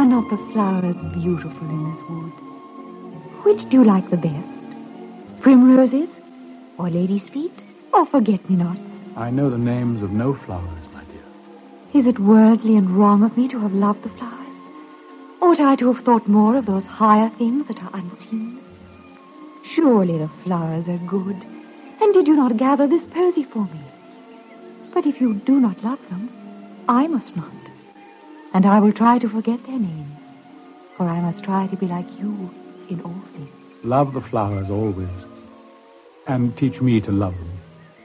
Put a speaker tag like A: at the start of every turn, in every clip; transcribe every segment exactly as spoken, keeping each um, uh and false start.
A: Are not the flowers beautiful in this wood? Which do you like the best? Primroses? Or ladies' feet? Or forget-me-nots?
B: I know the names of no flowers, my dear.
A: Is it worldly and wrong of me to have loved the flowers? Ought I to have thought more of those higher things that are unseen? Surely the flowers are good. And did you not gather this posy for me? But if you do not love them, I must not. And I will try to forget their names. For I must try to be like you in all things.
B: Love the flowers always. And teach me to love them.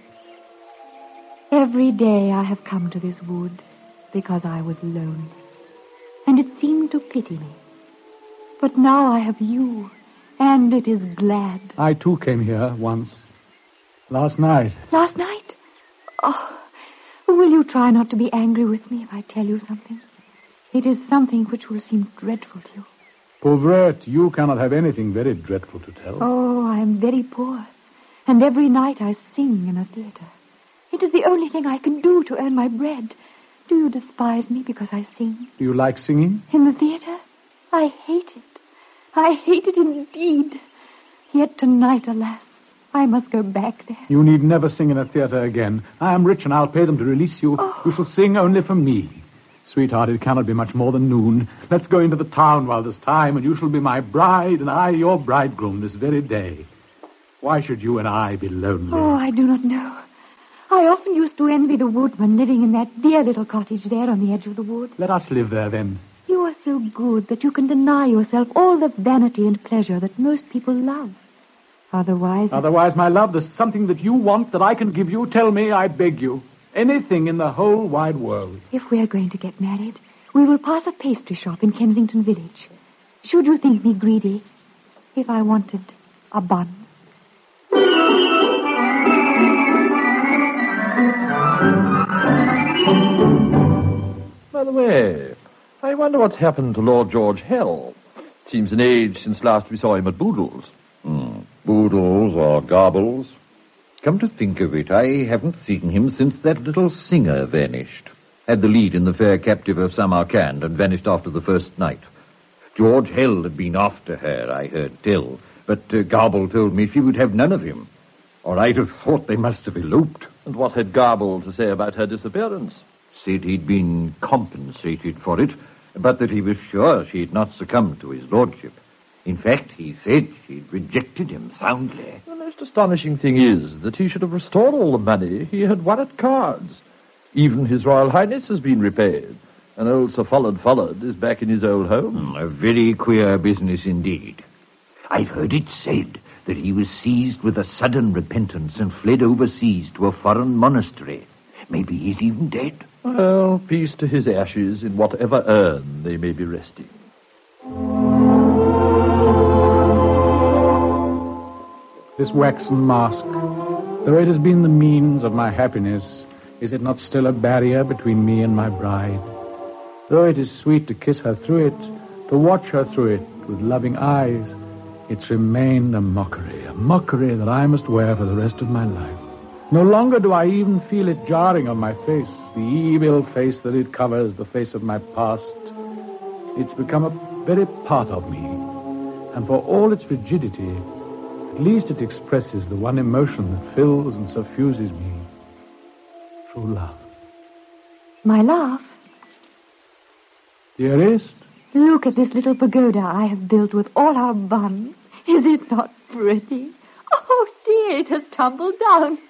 A: Every day I have come to this wood because I was lonely. And it seemed to pity me. But now I have you, and it is glad.
B: I too came here once. Last night.
A: Last night? Oh, will you try not to be angry with me if I tell you something? It is something which will seem dreadful to you.
B: Pauvrette, you cannot have anything very dreadful to tell.
A: Oh, I am very poor. And every night I sing in a theater. It is the only thing I can do to earn my bread. Do you despise me because I sing?
B: Do you like singing?
A: In the theater? I hate it. I hate it indeed. Yet tonight, alas, I must go back there.
B: You need never sing in a theater again. I am rich and I'll pay them to release you.
A: Oh.
B: You shall sing only for me. Sweetheart, it cannot be much more than noon. Let's go into the town while there's time, and you shall be my bride and I your bridegroom this very day. Why should you and I be lonely?
A: Oh, I do not know. I often used to envy the woodman living in that dear little cottage there on the edge of the wood.
B: Let us live there, then.
A: You are so good that you can deny yourself all the vanity and pleasure that most people love. Otherwise...
B: Otherwise, my love, there's something that you want that I can give you. Tell me, I beg you. Anything in the whole wide world.
A: If we are going to get married, we will pass a pastry shop in Kensington Village. Should you think me greedy if I wanted a bun?
C: By the way, I wonder what's happened to Lord George Hell. Seems an age since last we saw him at Boodle's.
D: Hmm. Boodles or Gobbles. Come to think of it, I haven't seen him since that little singer vanished. Had the lead in The Fair Captive of Samarkand and vanished after the first night. George Hell had been after her, I heard tell, but uh, Gobble told me she would have none of him. Or I'd have thought they must have eloped.
C: And what had Gobble to say about her disappearance?
D: Said he'd been compensated for it, but that he was sure she had not succumbed to his lordship. In fact, he said she'd rejected him soundly.
C: The most astonishing thing is that he should have restored all the money he had won at cards. Even His Royal Highness has been repaid, and old Sir Follard Follard is back in his old home.
D: Mm, a very queer business indeed. I've heard it said that he was seized with a sudden repentance and fled overseas to a foreign monastery. Maybe he's even dead.
C: Well, peace to his ashes in whatever urn they may be resting.
B: This waxen mask, though it has been the means of my happiness, is it not still a barrier between me and my bride? Though it is sweet to kiss her through it, to watch her through it with loving eyes, it's remained a mockery, a mockery that I must wear for the rest of my life. No longer do I even feel it jarring on my face, the evil face that it covers, the face of my past. It's become a very part of me, and for all its rigidity, at least it expresses the one emotion that fills and suffuses me. True love.
A: My love?
B: Dearest?
A: Look at this little pagoda I have built with all our buns. Is it not pretty? Oh, dear, it has tumbled down.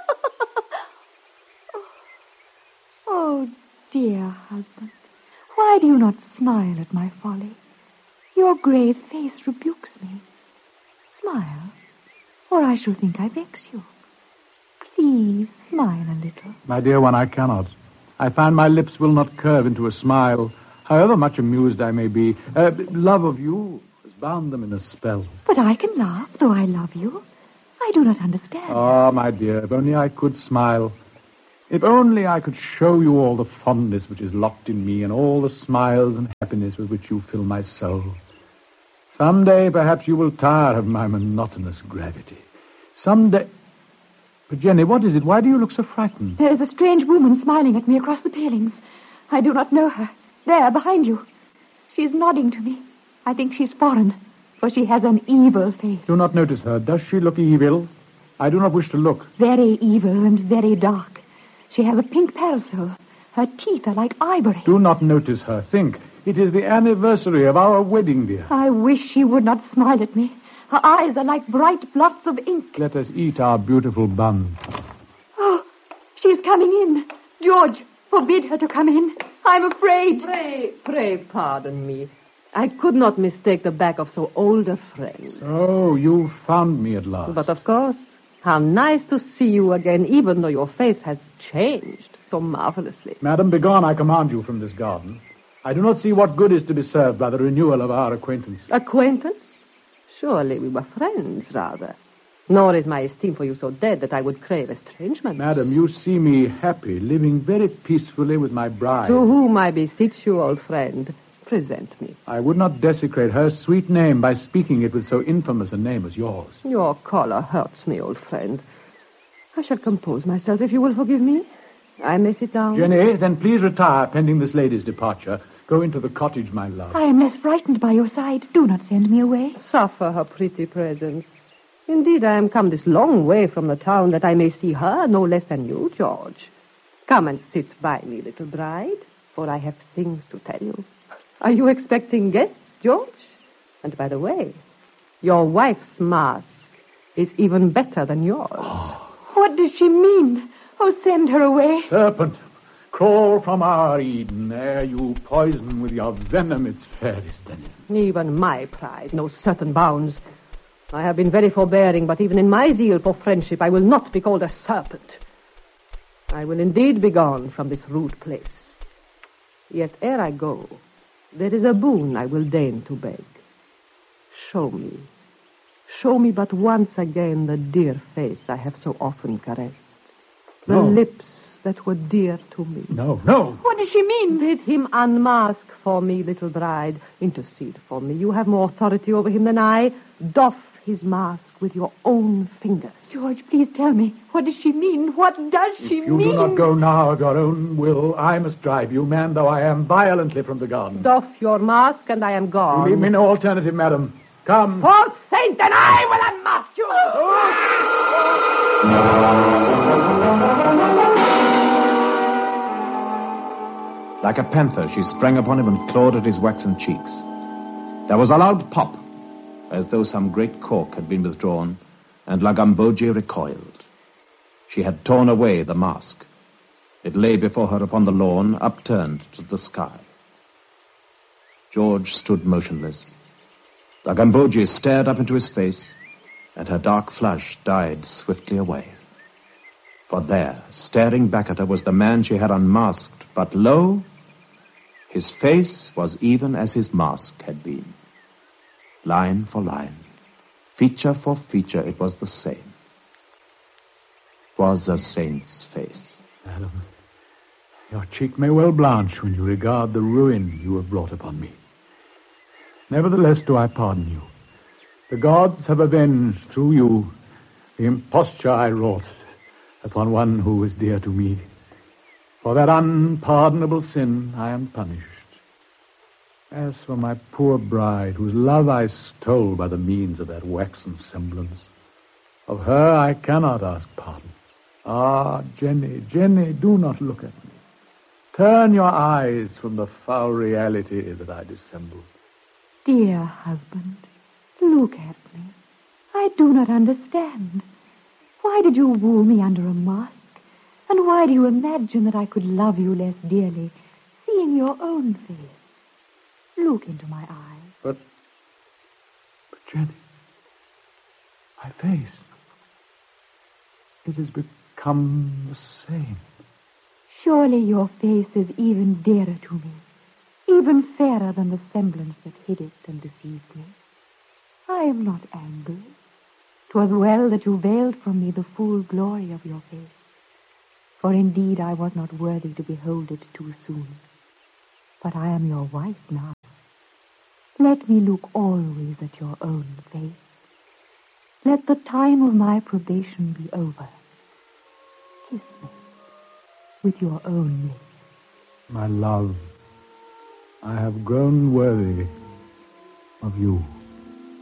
A: Oh, dear husband, why do you not smile at my folly? Your grave face rebukes me. Smile, or I shall think I vex you. Please, smile a little.
B: My dear one, I cannot. I find my lips will not curve into a smile, however much amused I may be. Uh, love of you has bound them in a spell.
A: But I can laugh, though I love you. I do not understand.
B: Ah, my dear, if only I could smile. If only I could show you all the fondness which is locked in me and all the smiles and happiness with which you fill my soul. Some day, perhaps, you will tire of my monotonous gravity. Some day... But, Jenny, what is it? Why do you look so frightened?
A: There is a strange woman smiling at me across the palings. I do not know her. There, behind you. She She's nodding to me. I think she's foreign, for she has an evil face.
B: Do not notice her. Does she look evil? I do not wish to look.
A: Very evil and very dark. She has a pink parasol. Her teeth are like ivory.
B: Do not notice her. Think. It is the anniversary of our wedding, dear.
A: I wish she would not smile at me. Her eyes are like bright blots of ink.
B: Let us eat our beautiful bun.
A: Oh, she's coming in. George, forbid her to come in. I'm afraid.
E: Pray, pray pardon me. I could not mistake the back of so old a friend.
B: So, you found me at last.
E: But of course, how nice to see you again, even though your face has changed so marvelously.
B: Madam, begone, I command you from this garden. I do not see what good is to be served by the renewal of our acquaintance.
E: Acquaintance? Surely we were friends, rather. Nor is my esteem for you so dead that I would crave estrangement.
B: Madam, you see me happy, living very peacefully with my bride.
E: To whom I beseech you, old friend, present me.
B: I would not desecrate her sweet name by speaking it with so infamous a name as yours.
E: Your collar hurts me, old friend. I shall compose myself if you will forgive me. I may sit down.
B: Jenny, then please retire pending this lady's departure. Go into the cottage, my love.
A: I am less frightened by your side. Do not send me away.
E: Suffer her pretty presence. Indeed, I am come this long way from the town that I may see her no less than you, George. Come and sit by me, little bride, for I have things to tell you. Are you expecting guests, George? And by the way, your wife's mask is even better than yours.
A: What does she mean? Oh, send her away.
B: Serpent, crawl from our Eden, ere you poison with your venom its fairest denizen.
E: Even my pride knows certain bounds. I have been very forbearing, but even in my zeal for friendship, I will not be called a serpent. I will indeed be gone from this rude place. Yet ere I go, there is a boon I will deign to beg. Show me, show me but once again the dear face I have so often caressed. The
B: No.
E: lips that were dear to me.
B: No, no.
A: What does she mean?
E: Bid him unmask for me, little bride. Intercede for me. You have more authority over him than I. Doff his mask with your own fingers.
A: George, please tell me. What does she mean? What does she
B: If you
A: mean?
B: do not go now of your own will, I must drive you, man though I am, violently from the garden.
E: Doff your mask and I am gone.
B: You leave me no alternative, madam. Come.
E: False saint, then I will unmask you!
F: Like a panther, she sprang upon him and clawed at his waxen cheeks. There was a loud pop, as though some great cork had been withdrawn, and La Gambogi recoiled. She had torn away the mask. It lay before her upon the lawn, upturned to the sky. George stood motionless. La Gambogi stared up into his face, and her dark flush died swiftly away. For there, staring back at her, was the man she had unmasked, but lo, his face was even as his mask had been. Line for line, feature for feature, it was the same. It was a saint's face.
B: Madam, your cheek may well blanch when you regard the ruin you have brought upon me. Nevertheless do I pardon you. The gods have avenged through you the imposture I wrought upon one who was dear to me. For that unpardonable sin I am punished. As for my poor bride, whose love I stole by the means of that waxen semblance, of her I cannot ask pardon. Ah, Jenny, Jenny, do not look at me. Turn your eyes from the foul reality that I dissemble.
A: Dear husband, look at me. I do not understand. Why did you woo me under a mask? And why do you imagine that I could love you less dearly, seeing your own face? Look into my eyes.
B: But, but Jenny, my face, it has become the same.
A: Surely your face is even dearer to me, even fairer than the semblance that hid it and deceived me. I am not angry. 'Twas well that you veiled from me the full glory of your face, for indeed I was not worthy to behold it too soon. But I am your wife now. Let me look always at your own face. Let the time of my probation be over. Kiss me with your own lips.
B: My love, I have grown worthy of you.